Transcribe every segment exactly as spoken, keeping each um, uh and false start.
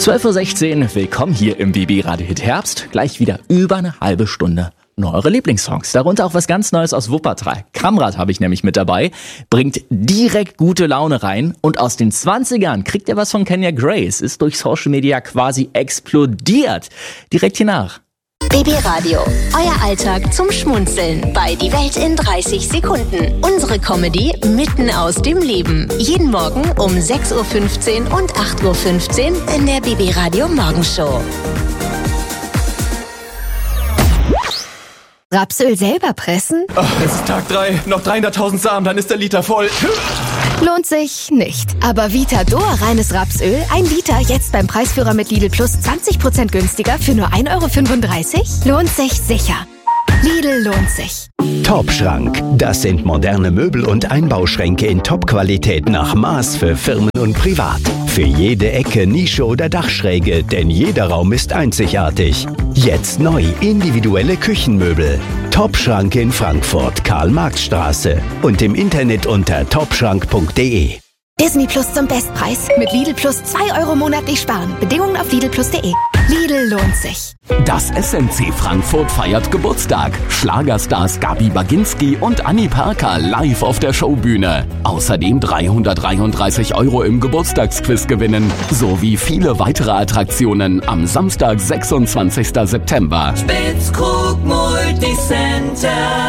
zwölf Uhr sechzehn, willkommen hier im B B Radio Hit Herbst. Gleich wieder über eine halbe Stunde nur eure Lieblingssongs. Darunter auch was ganz Neues aus Wuppertal. Kamrat habe ich nämlich mit dabei. Bringt direkt gute Laune rein. Und aus den zwanzigern kriegt ihr was von Kenya Grace. Ist durch Social Media quasi explodiert. Direkt hier nach. B B Radio, euer Alltag zum Schmunzeln bei Die Welt in dreißig Sekunden. Unsere Comedy mitten aus dem Leben. Jeden Morgen um sechs Uhr fünfzehn und acht Uhr fünfzehn in der B B Radio Morgenshow. Rapsöl selber pressen? Oh, es ist Tag drei, noch dreihunderttausend Samen, dann ist der Liter voll. Lohnt sich nicht. Aber Vitador reines Rapsöl, ein Liter, jetzt beim Preisführer mit Lidl Plus zwanzig Prozent günstiger für nur ein Euro fünfunddreißig? Lohnt sich sicher. Lidl lohnt sich. Topschrank. Das sind moderne Möbel und Einbauschränke in Top-Qualität nach Maß für Firmen und privat. Für jede Ecke, Nische oder Dachschräge, denn jeder Raum ist einzigartig. Jetzt neu individuelle Küchenmöbel. Topschrank in Frankfurt, Karl-Marx-Straße und im Internet unter topschrank punkt de. Disney Plus zum Bestpreis. Mit Lidl Plus zwei Euro monatlich sparen. Bedingungen auf lidl plus punkt de. Lidl lohnt sich. Das S N C Frankfurt feiert Geburtstag. Schlagerstars Gabi Baginski und Annie Parker live auf der Showbühne. Außerdem dreihundertdreiunddreißig Euro im Geburtstagsquiz gewinnen. Sowie viele weitere Attraktionen am Samstag, sechsundzwanzigsten September. Spitzkrug Multicenter.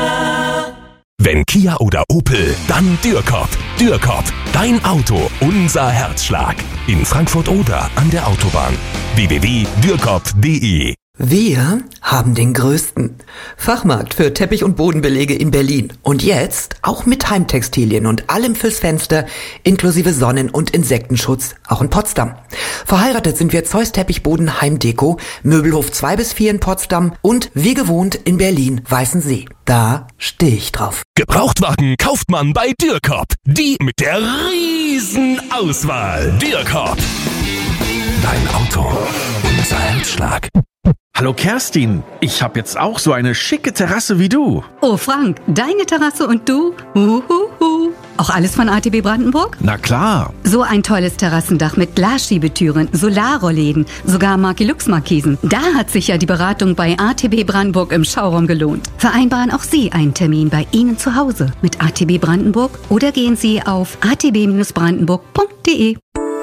Wenn Kia oder Opel, dann Dürkop. Dürkop, dein Auto, unser Herzschlag. In Frankfurt oder an der Autobahn. w w w punkt dürkop punkt de. Wir haben den größten Fachmarkt für Teppich- und Bodenbelege in Berlin. Und jetzt auch mit Heimtextilien und allem fürs Fenster, inklusive Sonnen- und Insektenschutz, auch in Potsdam. Verheiratet sind wir Zeus Teppichboden Heimdeko, Möbelhof zwei bis vier in Potsdam und wie gewohnt in Berlin Weißensee. Da stehe ich drauf. Gebrauchtwagen kauft man bei Dürkop. Die mit der riesen Auswahl. Dürkop. Dein Auto, unser Herzschlag. Hallo Kerstin, ich habe jetzt auch so eine schicke Terrasse wie du. Oh Frank, deine Terrasse und du? Uhuhu. Auch alles von A T B Brandenburg? Na klar. So ein tolles Terrassendach mit Glasschiebetüren, Solarrollläden, sogar Markelux-Markisen. Da hat sich ja die Beratung bei A T B Brandenburg im Schauraum gelohnt. Vereinbaren auch Sie einen Termin bei Ihnen zu Hause mit A T B Brandenburg oder gehen Sie auf a t b brandenburg punkt de.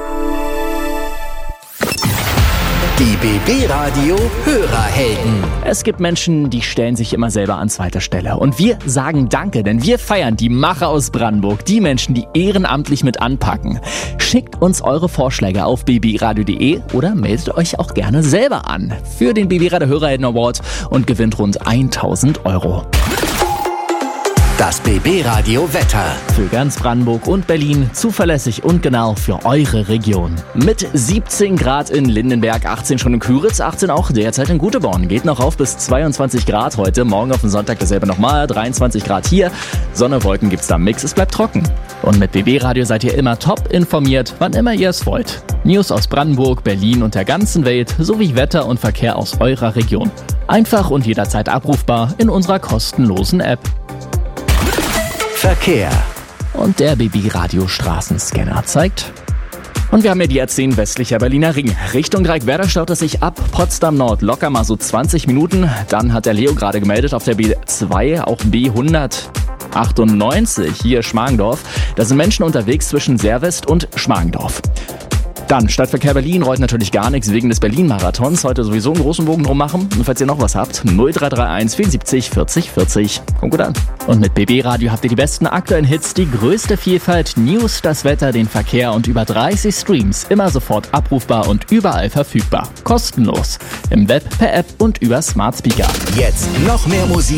Die B B Radio Hörerhelden. Es gibt Menschen, die stellen sich immer selber an zweiter Stelle. Und wir sagen Danke, denn wir feiern die Macher aus Brandenburg, die Menschen, die ehrenamtlich mit anpacken. Schickt uns eure Vorschläge auf b b radio punkt de oder meldet euch auch gerne selber an für den B B Radio Hörerhelden Award und gewinnt rund tausend Euro. Das B B Radio Wetter. Für ganz Brandenburg und Berlin zuverlässig und genau für eure Region. Mit siebzehn Grad in Lindenberg, achtzehn schon in Küritz, achtzehn auch derzeit in Guteborn. Geht noch auf bis zweiundzwanzig Grad heute. Morgen auf den Sonntag dasselbe nochmal, dreiundzwanzig Grad hier. Sonne, Wolken gibt's da im Mix, es bleibt trocken. Und mit B B Radio seid ihr immer top informiert, wann immer ihr es wollt. News aus Brandenburg, Berlin und der ganzen Welt sowie Wetter und Verkehr aus eurer Region. Einfach und jederzeit abrufbar in unserer kostenlosen App. Verkehr. Und der B B Radio Straßenscanner zeigt. Und wir haben ja die A zehn westlicher Berliner Ring. Richtung Dreieckwerder staut es sich ab Potsdam Nord locker mal so zwanzig Minuten. Dann hat der Leo gerade gemeldet auf der B zwei, auch B hundertachtundneunzig hier Schmargendorf. Da sind Menschen unterwegs zwischen Servest und Schmargendorf. Dann Stadtverkehr Berlin rollt natürlich gar nichts wegen des Berlin-Marathons. Heute sowieso einen großen Bogen drum machen. Und falls ihr noch was habt, null drei drei eins vierundsiebzig vierzig vierzig. Kommt gut an. Und mit B B Radio habt ihr die besten aktuellen Hits, die größte Vielfalt, News, das Wetter, den Verkehr und über dreißig Streams. Immer sofort abrufbar und überall verfügbar. Kostenlos. Im Web, per App und über Smart Speaker. Jetzt noch mehr Musik